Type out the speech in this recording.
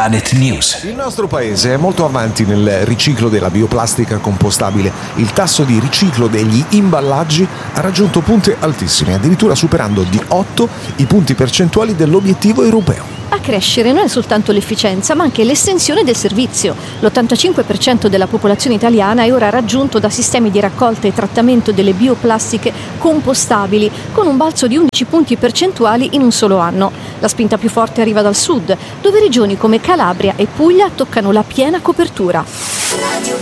Planet News. Il nostro paese è molto avanti nel riciclo della bioplastica compostabile. Il tasso di riciclo degli imballaggi ha raggiunto punte altissime, addirittura superando di 8 i punti percentuali dell'obiettivo europeo. A crescere non è soltanto l'efficienza, ma anche l'estensione del servizio. L'85% della popolazione italiana è ora raggiunto da sistemi di raccolta e trattamento delle bioplastiche compostabili, con un balzo di 11 punti percentuali in un solo anno. La spinta più forte arriva dal sud, dove regioni come Calabria e Puglia toccano la piena copertura.